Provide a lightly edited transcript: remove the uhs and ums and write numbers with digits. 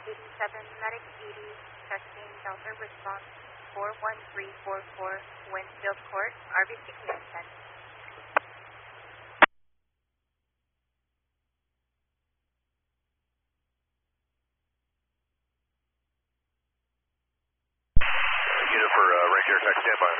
87 Medic 80, testing Delta response 41344, Winfield Court, RBC Command 10. Unit for Ranger, tech standby.